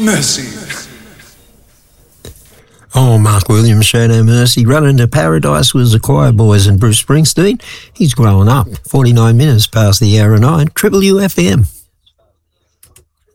Mercy. Oh, Mark Williams, Show No Mercy. Running to Paradise was the Choir Boys and Bruce Springsteen. He's growing up. 49 minutes past the hour of 9. Triple UFM.